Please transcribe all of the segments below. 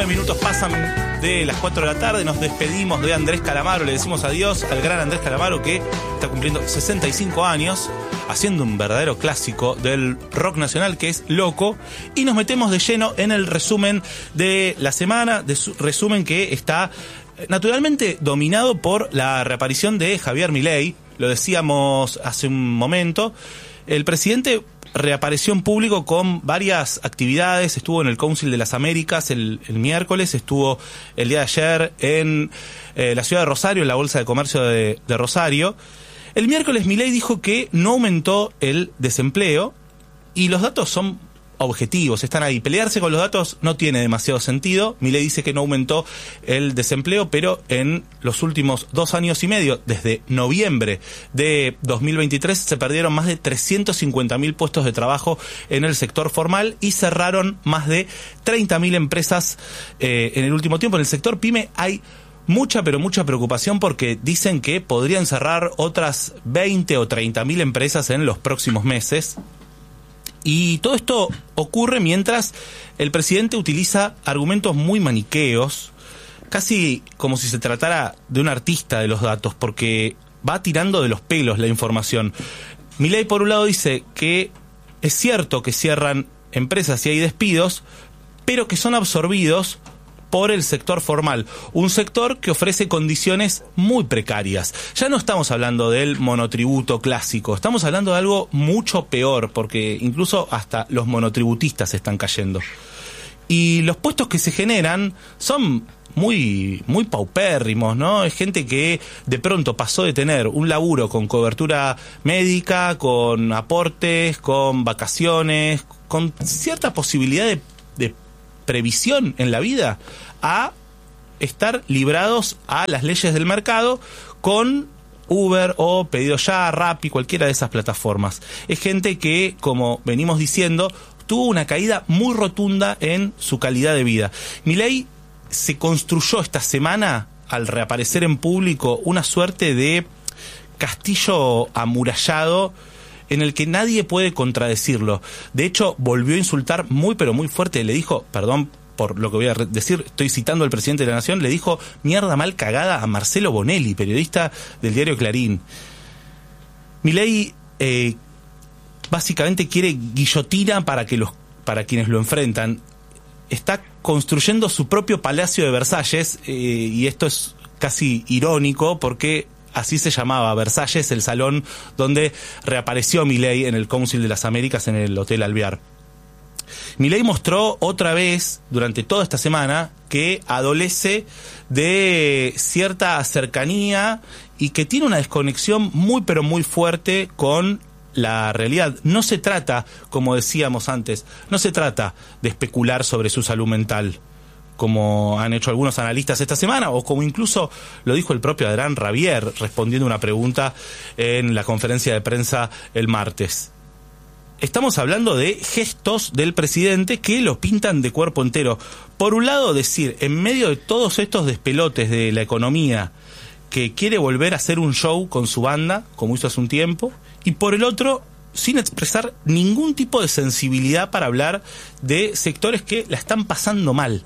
9 minutos pasan de las 4 de la tarde. Nos despedimos de Andrés Calamaro. Le decimos adiós al gran Andrés Calamaro, que está cumpliendo 65 años, haciendo un verdadero clásico del rock nacional, que es Loco. Y nos metemos de lleno en el resumen de la semana, de su resumen que está naturalmente dominado por la reaparición de Javier Milei. Lo decíamos hace un momento. El presidente reapareció en público con varias actividades. Estuvo en el Council de las Américas el miércoles, estuvo el día de ayer en la ciudad de Rosario, en la Bolsa de Comercio de Rosario. El miércoles Milei dijo que no aumentó el desempleo, y los datos son objetivos, están ahí. Pelearse con los datos no tiene demasiado sentido. Milei dice que no aumentó el desempleo, pero en los últimos 2 años y medio, desde noviembre de 2023, se perdieron más de 350.000 puestos de trabajo en el sector formal y cerraron más de 30.000 empresas en el último tiempo. En el sector pyme hay mucha, pero mucha preocupación, porque dicen que podrían cerrar otras 20 o 30.000 empresas en los próximos meses. Y todo esto ocurre mientras el presidente utiliza argumentos muy maniqueos, casi como si se tratara de un artista de los datos, porque va tirando de los pelos la información. Milei, por un lado, dice que es cierto que cierran empresas y hay despidos, pero que son absorbidos por el sector formal, un sector que ofrece condiciones muy precarias. Ya no estamos hablando del monotributo clásico, estamos hablando de algo mucho peor, porque incluso hasta los monotributistas están cayendo. Y los puestos que se generan son muy paupérrimos, ¿no? Es gente que de pronto pasó de tener un laburo con cobertura médica, con aportes, con vacaciones, con cierta posibilidad de previsión en la vida, a estar librados a las leyes del mercado con Uber o Pedido Ya, Rappi, cualquiera de esas plataformas. Es gente que, como venimos diciendo, tuvo una caída muy rotunda en su calidad de vida. Milei se construyó esta semana, al reaparecer en público, una suerte de castillo amurallado en el que nadie puede contradecirlo. De hecho, volvió a insultar muy, pero muy fuerte. Le dijo, perdón por lo que voy a decir, estoy citando al presidente de la Nación, le dijo mierda mal cagada a Marcelo Bonelli, periodista del diario Clarín. Milei básicamente quiere guillotina para quienes lo enfrentan. Está construyendo su propio Palacio de Versalles, y esto es casi irónico, porque así se llamaba, Versalles, el salón donde reapareció Milei en el Council de las Américas, en el Hotel Alvear. Milei mostró otra vez, durante toda esta semana, que adolece de cierta cercanía y que tiene una desconexión muy, pero muy fuerte con la realidad. No se trata, como decíamos antes, no se trata de especular sobre su salud mental, como han hecho algunos analistas esta semana, o como incluso lo dijo el propio Adrián Rabier respondiendo a una pregunta en la conferencia de prensa el martes. Estamos hablando de gestos del presidente que lo pintan de cuerpo entero. Por un lado, decir, en medio de todos estos despelotes de la economía, que quiere volver a hacer un show con su banda, como hizo hace un tiempo, y por el otro, sin expresar ningún tipo de sensibilidad para hablar de sectores que la están pasando mal,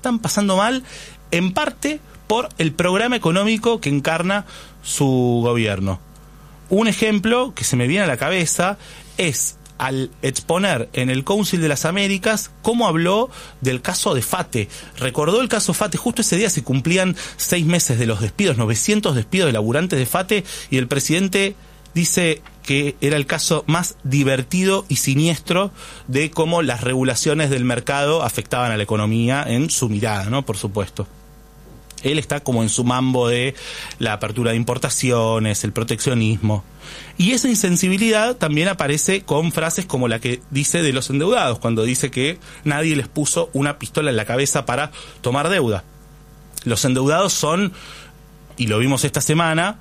en parte por el programa económico que encarna su gobierno. Un ejemplo que se me viene a la cabeza es al exponer en el Council de las Américas cómo habló del caso de FATE. Recordó el caso FATE, justo ese día se cumplían 6 meses de los despidos, 900 despidos de laburantes de FATE, y el presidente dice que era el caso más divertido y siniestro de cómo las regulaciones del mercado afectaban a la economía, en su mirada, ¿no? Por supuesto. Él está como en su mambo de la apertura de importaciones, el proteccionismo. Y esa insensibilidad también aparece con frases como la que dice de los endeudados, cuando dice que nadie les puso una pistola en la cabeza para tomar deuda. Los endeudados son, y lo vimos esta semana,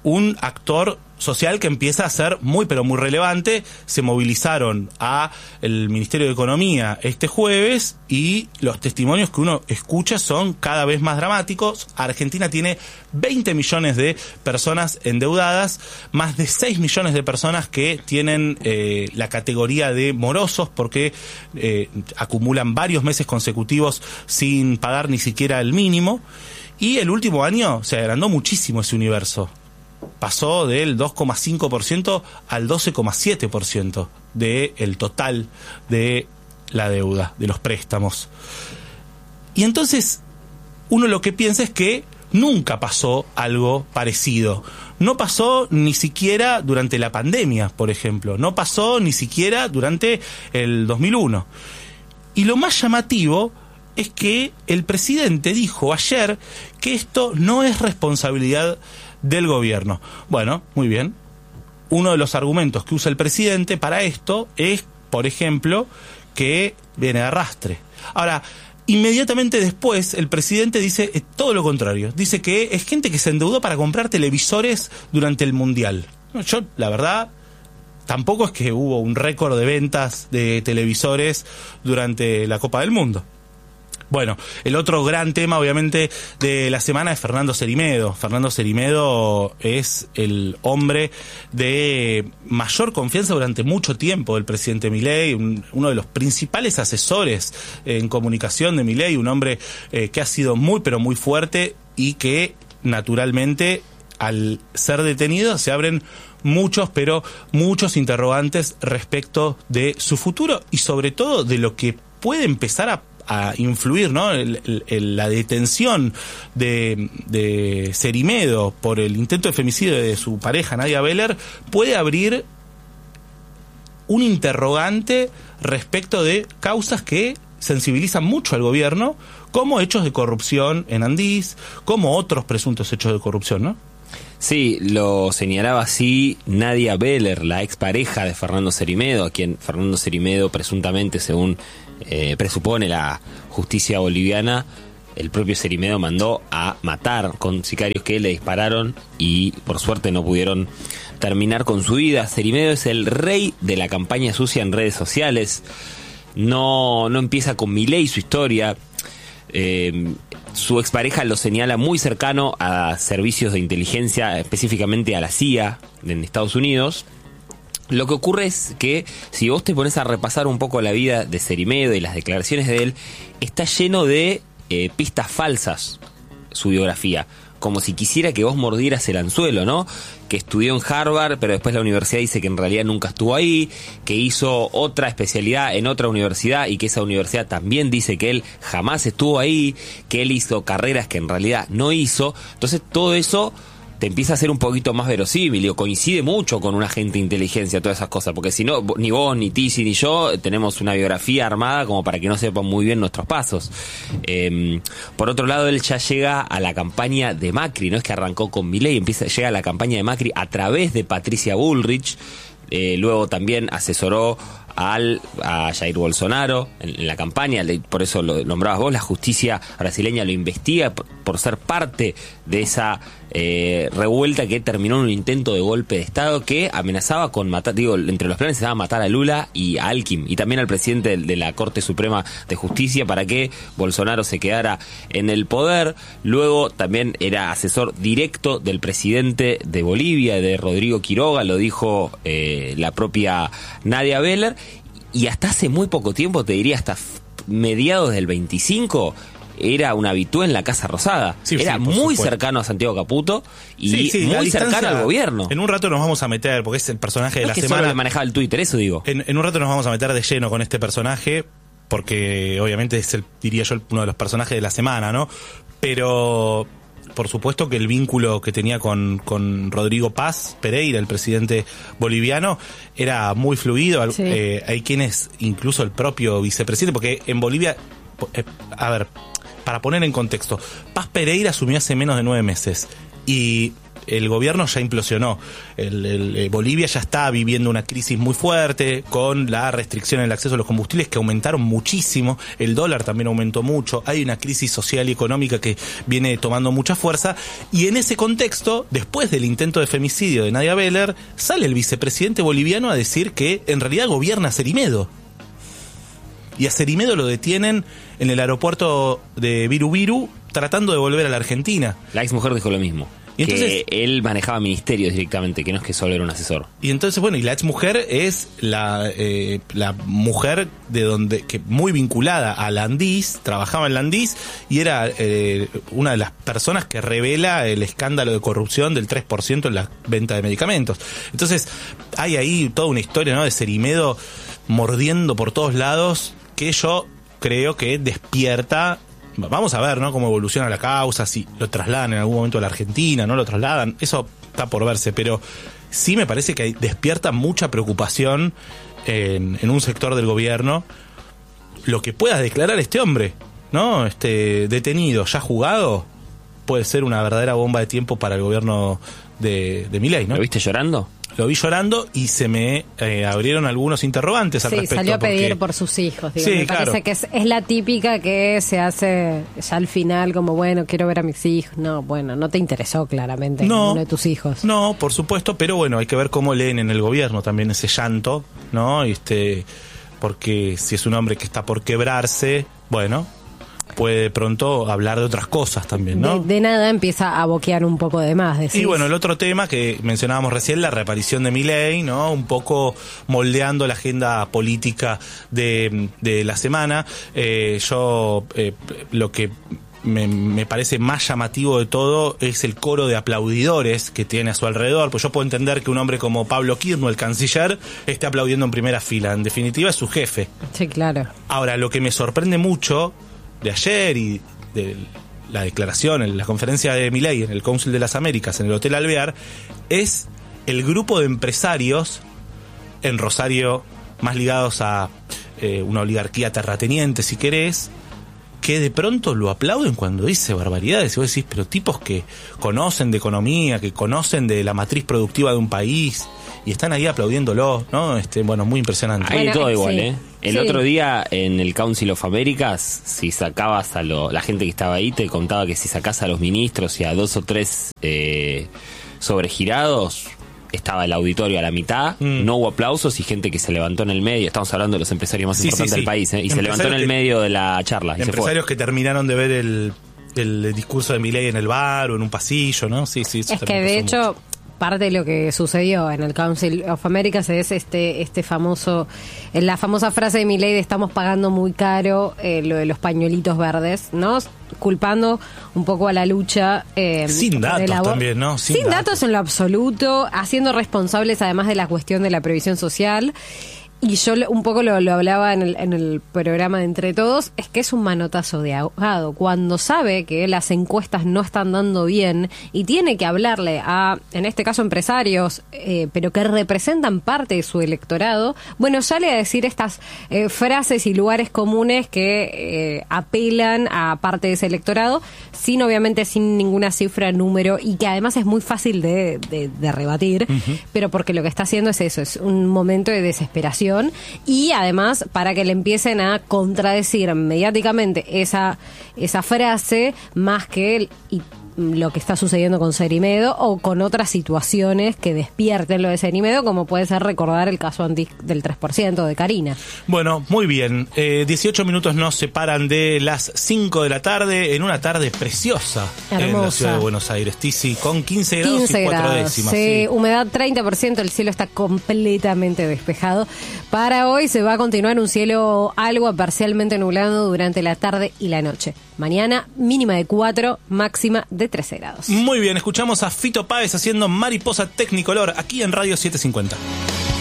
un actor social que empieza a ser muy pero muy relevante. Se movilizaron a el Ministerio de Economía este jueves y los testimonios que uno escucha son cada vez más dramáticos. Argentina tiene 20 millones de personas endeudadas, más de 6 millones de personas que tienen la categoría de morosos porque acumulan varios meses consecutivos sin pagar ni siquiera el mínimo, y el último año se agrandó muchísimo ese universo. Pasó del 2,5% al 12,7% del total de la deuda, de los préstamos. Y entonces uno lo que piensa es que nunca pasó algo parecido. No pasó ni siquiera durante la pandemia, por ejemplo. No pasó ni siquiera durante el 2001. Y lo más llamativo es que el presidente dijo ayer que esto no es responsabilidad del gobierno. Bueno, muy bien. Uno de los argumentos que usa el presidente para esto es, por ejemplo, que viene de arrastre. Ahora, inmediatamente después el presidente dice todo lo contrario. Dice que es gente que se endeudó para comprar televisores durante el Mundial. Yo, la verdad, tampoco es que hubo un récord de ventas de televisores durante la Copa del Mundo. Bueno, el otro gran tema, obviamente, de la semana es Fernando Cerime. Fernando Cerime es el hombre de mayor confianza durante mucho tiempo del presidente Milei, uno de los principales asesores en comunicación de Milei, un hombre que ha sido muy, pero muy fuerte y que, naturalmente, al ser detenido, se abren muchos, pero muchos interrogantes respecto de su futuro y, sobre todo, de lo que puede empezar a influir, ¿no? La detención de Cerimedo por el intento de femicidio de su pareja Nadia Beller puede abrir un interrogante respecto de causas que sensibilizan mucho al gobierno, como hechos de corrupción en Andís, como otros presuntos hechos de corrupción, ¿no? Sí, lo señalaba así Nadia Beller, la expareja de Fernando Cerimedo, a quien Fernando Cerimedo presuntamente, según presupone la justicia boliviana, el propio Cerimedo mandó a matar con sicarios que le dispararon y por suerte no pudieron terminar con su vida. Cerimedo es el rey de la campaña sucia en redes sociales. No empieza con Milei su historia. Su expareja lo señala muy cercano a servicios de inteligencia, específicamente a la CIA en Estados Unidos. Lo que ocurre es que si vos te pones a repasar un poco la vida de Cerimedo y las declaraciones de él, está lleno de pistas falsas su biografía, como si quisiera que vos mordieras el anzuelo, ¿no? Que estudió en Harvard, pero después la universidad dice que en realidad nunca estuvo ahí, que hizo otra especialidad en otra universidad y que esa universidad también dice que él jamás estuvo ahí, que él hizo carreras que en realidad no hizo. Entonces todo eso te empieza a ser un poquito más verosímil, coincide mucho con un agente de inteligencia, todas esas cosas, porque si no, ni vos, ni Tizi, ni yo tenemos una biografía armada como para que no sepan muy bien nuestros pasos. Por otro lado, él ya llega a la campaña de Macri, no es que arrancó con Milei, llega a la campaña de Macri a través de Patricia Bullrich, luego también asesoró a Jair Bolsonaro en la campaña, por eso lo nombrabas vos, la justicia brasileña lo investiga por ser parte de esa revuelta que terminó en un intento de golpe de Estado que amenazaba con matar, entre los planes estaba matar a Lula y a Alckmin y también al presidente de la Corte Suprema de Justicia para que Bolsonaro se quedara en el poder. Luego también era asesor directo del presidente de Bolivia, de Rodrigo Quiroga, lo dijo la propia Nadia Beller, y hasta hace muy poco tiempo, te diría hasta mediados del 25, era un habitué en la Casa Rosada. Sí, era muy supuesto. Cercano a Santiago Caputo y muy cercano al gobierno. En un rato nos vamos a meter, porque es el personaje de la semana. Solo le manejaba el Twitter, eso digo. En un rato nos vamos a meter de lleno con este personaje, porque obviamente es diría yo, uno de los personajes de la semana, ¿no? Pero por supuesto que el vínculo que tenía con Rodrigo Paz Pereira, el presidente boliviano, era muy fluido. Sí. Hay quienes, incluso el propio vicepresidente, porque en Bolivia, para poner en contexto, Paz Pereira asumió hace menos de 9 meses y el gobierno ya implosionó. Bolivia ya está viviendo una crisis muy fuerte con la restricción en el acceso a los combustibles que aumentaron muchísimo, el dólar también aumentó mucho, hay una crisis social y económica que viene tomando mucha fuerza, y en ese contexto, después del intento de femicidio de Nadia Beller, sale el vicepresidente boliviano a decir que en realidad gobierna Cerimedo. Y a Cerimedo lo detienen en el aeropuerto de Viru Viru tratando de volver a la Argentina. La ex mujer dijo lo mismo. Y entonces, que él manejaba ministerios directamente, que no es que solo era un asesor. Y entonces, bueno, y la ex mujer es la mujer que muy vinculada a Landís, trabajaba en Landís y era una de las personas que revela el escándalo de corrupción del 3% en la venta de medicamentos. Entonces, hay ahí toda una historia, ¿no?, de Cerimedo mordiendo por todos lados, que yo creo que despierta. Vamos a ver, ¿no?, cómo evoluciona la causa, si lo trasladan en algún momento a la Argentina, no lo trasladan, eso está por verse, pero sí me parece que despierta mucha preocupación en un sector del gobierno lo que pueda declarar este hombre, ¿no? Detenido, ya juzgado, puede ser una verdadera bomba de tiempo para el gobierno de Milei, ¿no? ¿Lo viste llorando? Lo vi llorando y se me abrieron algunos interrogantes al respecto. Sí, salió a pedir por sus hijos. Digo. Sí, me parece que es la típica que se hace ya al final, como, bueno, quiero ver a mis hijos. No, bueno, no te interesó claramente uno de tus hijos. No, por supuesto, pero bueno, hay que ver cómo leen en el gobierno también ese llanto, ¿no? Porque si es un hombre que está por quebrarse, bueno, puede de pronto hablar de otras cosas también, ¿no? De nada empieza a boquear un poco de más. Decís. Y bueno, el otro tema que mencionábamos recién, la reaparición de Milei, ¿no? Un poco moldeando la agenda política de la semana. Lo que me parece más llamativo de todo es el coro de aplaudidores que tiene a su alrededor, pues yo puedo entender que un hombre como Pablo Kirno, el canciller, esté aplaudiendo en primera fila. En definitiva es su jefe. Sí, claro. Ahora, lo que me sorprende mucho de ayer y de la declaración en la conferencia de Milei en el Cónsul de las Américas en el Hotel Alvear es el grupo de empresarios en Rosario más ligados a una oligarquía terrateniente, si querés, que de pronto lo aplauden cuando dice barbaridades. Y vos decís, pero tipos que conocen de economía, que conocen de la matriz productiva de un país, y están ahí aplaudiéndolo, ¿no? Bueno, muy impresionante. Hay de todo igual, sí. El otro día en el Council of Americas, si sacabas a la gente que estaba ahí, te contaba que si sacás a los ministros y a 2 o 3 sobregirados, estaba el auditorio a la mitad, no hubo aplausos y gente que se levantó en el medio. Estamos hablando de los empresarios más importantes del país, y se levantó en el medio de la charla. Empresarios que terminaron de ver el discurso de Milei en el bar o en un pasillo, ¿no? Sí, eso es que de hecho mucho. Parte de lo que sucedió en el Council of Americas es la famosa frase de Milei de estamos pagando muy caro lo de los pañuelitos verdes, ¿no? Culpando un poco a la lucha sin datos también, ¿no? Sin datos en lo absoluto, haciendo responsables además de la cuestión de la previsión social. Y yo un poco lo hablaba en el programa de Entre Todos, es que es un manotazo de ahogado. Cuando sabe que las encuestas no están dando bien y tiene que hablarle a, en este caso, empresarios, pero que representan parte de su electorado, bueno, sale a decir estas frases y lugares comunes que apelan a parte de ese electorado, obviamente sin ninguna cifra, número, y que además es muy fácil de rebatir, pero porque lo que está haciendo es eso, es un momento de desesperación. Y además para que le empiecen a contradecir mediáticamente esa frase más que lo que está sucediendo con Cerimedo o con otras situaciones que despierten lo de Cerimedo, como puede ser recordar el caso del 3% de Karina. Bueno, muy bien. 18 minutos nos separan de las 5 de la tarde, en una tarde preciosa. Hermosa. En la ciudad de Buenos Aires, Tizi, con 15 grados y 4 décimas. Sí, humedad 30%, el cielo está completamente despejado. Para hoy se va a continuar un cielo algo parcialmente nublado durante la tarde y la noche. Mañana mínima de 4, máxima de 13 grados. Muy bien, escuchamos a Fito Páez haciendo Mariposa Tecnicolor aquí en Radio 750.